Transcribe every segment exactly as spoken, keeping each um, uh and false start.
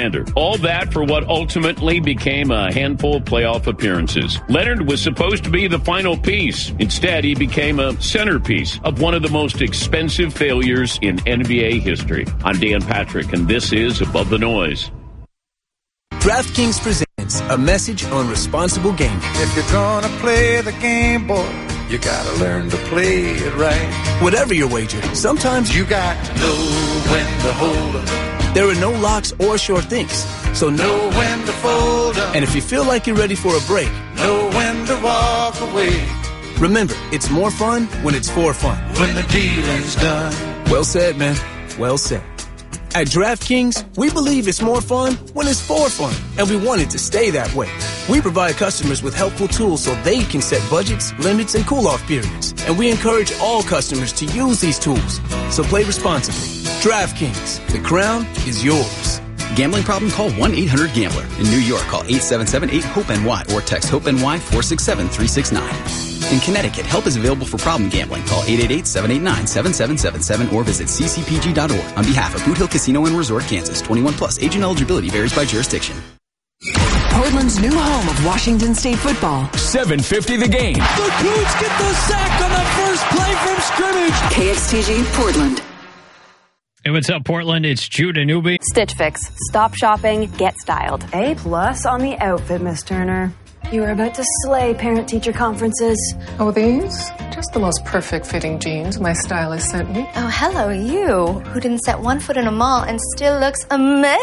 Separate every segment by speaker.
Speaker 1: Leonard. All that for what ultimately became a handful of playoff appearances. Leonard was supposed to be the final piece. Instead, he became a centerpiece of one of the most expensive failures in N B A history. I'm Dan Patrick, and this is Above the Noise.
Speaker 2: DraftKings presents a message on responsible gaming.
Speaker 3: If you're gonna play the game, boy, you gotta learn to play it right.
Speaker 2: Whatever your wager, sometimes
Speaker 3: you got to know when to hold up.
Speaker 2: There are no locks or sure things, so
Speaker 3: know when to fold up.
Speaker 2: And if you feel like you're ready for a break,
Speaker 3: know when to walk away.
Speaker 2: Remember, it's more fun when it's for fun.
Speaker 3: When the dealing's done.
Speaker 2: Well said, man. Well said. At DraftKings, we believe it's more fun when it's for fun, and we want it to stay that way. We provide customers with helpful tools so they can set budgets, limits, and cool-off periods. And we encourage all customers to use these tools. So play responsibly. DraftKings, the crown is yours.
Speaker 4: Gambling problem? Call one eight hundred gambler. In New York, call eight seven seven eight hope N Y or text HOPE-NY four six seven three six nine. In Connecticut, help is available for problem gambling. Call eight eight eight seven eight nine seven seven seven seven or visit c c p g dot org. On behalf of Boot Hill Casino and Resort, Kansas, twenty-one plus. Age and eligibility varies by jurisdiction.
Speaker 5: Portland's new home of Washington State football.
Speaker 6: seven fifty the game.
Speaker 7: The Cougs get the sack on the first play from scrimmage.
Speaker 5: K X T G, Portland.
Speaker 8: Hey, what's up, Portland? It's Judah Newby.
Speaker 9: Stitch Fix. Stop shopping, get styled.
Speaker 10: A plus on the outfit, Miss Turner. You are about to slay parent-teacher conferences.
Speaker 11: Oh, these? Just the most perfect fitting jeans my stylist sent me.
Speaker 12: Oh, hello, you, who didn't set one foot in a mall and still looks amazing.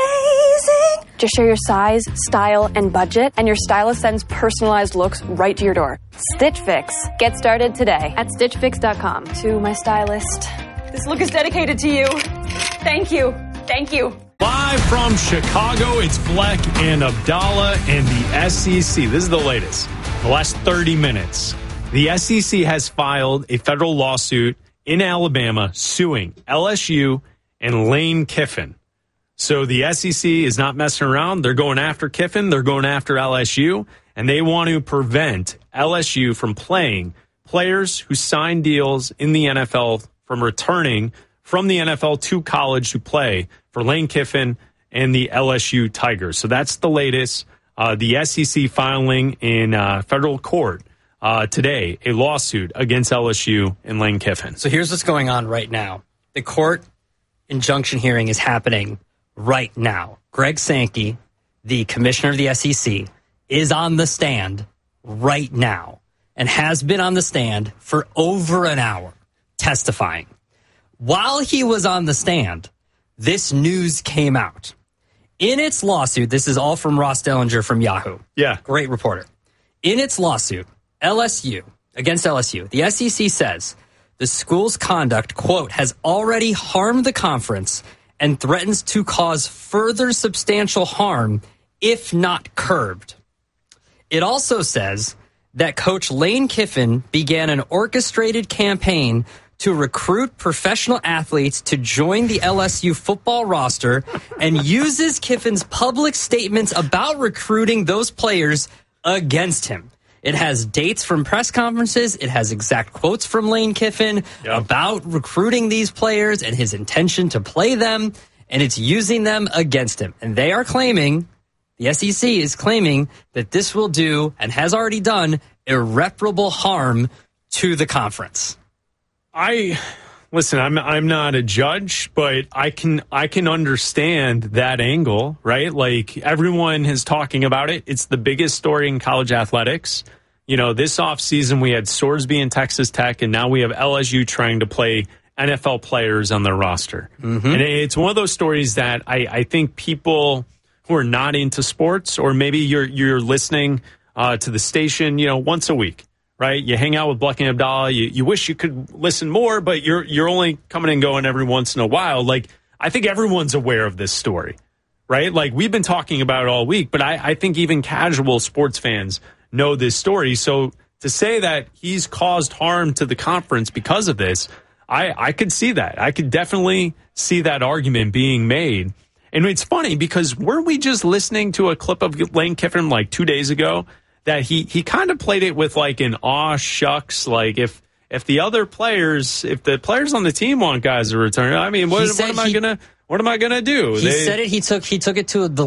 Speaker 9: Just share your size, style, and budget, and your stylist sends personalized looks right to your door. Stitch Fix. Get started today at stitch fix dot com.
Speaker 10: To my stylist, this look is dedicated to you. Thank you. Thank you.
Speaker 13: Live from Chicago, it's Fleck and Abdallah and the S E C. This is the latest. The last thirty minutes. The S E C has filed a federal lawsuit in Alabama suing L S U and Lane Kiffin. So the S E C is not messing around. They're going after Kiffin. They're going after L S U. And they want to prevent L S U from playing players who sign deals in the N F L from returning from the N F L to college to play for Lane Kiffin and the L S U Tigers. So that's the latest. Uh, the S E C filing in uh, federal court uh, today, a lawsuit against L S U and Lane Kiffin.
Speaker 14: So here's what's going on right now. The court injunction hearing is happening right now. Greg Sankey, the commissioner of the S E C, is on the stand right now and has been on the stand for over an hour testifying. While he was on the stand, this news came out. In its lawsuit, this is all from Ross Dellinger from Yahoo.
Speaker 13: Yeah.
Speaker 14: Great reporter. In its lawsuit, L S U, against L S U, the S E C says the school's conduct, quote, has already harmed the conference and threatens to cause further substantial harm if not curbed. It also says that Coach Lane Kiffin began an orchestrated campaign to recruit professional athletes to join the L S U football roster and uses Kiffin's public statements about recruiting those players against him. It has dates from press conferences. It has exact quotes from Lane Kiffin yep. about recruiting these players and his intention to play them, and it's using them against him. And they are claiming, the S E C is claiming, that this will do, and has already done, irreparable harm to the conference.
Speaker 13: I listen, I'm I'm not a judge, but I can I can understand that angle, right? Like everyone is talking about it. It's the biggest story in college athletics. You know, this offseason we had Sorsby and Texas Tech, and now we have L S U trying to play N F L players on their roster. Mm-hmm. And it's one of those stories that I, I think people who are not into sports, or maybe you're you're listening uh, to the station, you know, once a week. Right, you hang out with Bleck and Abdallah. You, you wish you could listen more, but you're you're only coming and going every once in a while. Like, I think everyone's aware of this story, right? Like, we've been talking about it all week, but I, I think even casual sports fans know this story. So to say that he's caused harm to the conference because of this, I, I could see that. I could definitely see that argument being made. And it's funny because were we just listening to a clip of Lane Kiffin like two days ago? That he, he kind of played it with like an aw shucks, like if if the other players, if the players on the team want guys to return, I mean, what, what am I gonna what am I gonna do?
Speaker 14: He
Speaker 13: they,
Speaker 14: said it. He took he took it to the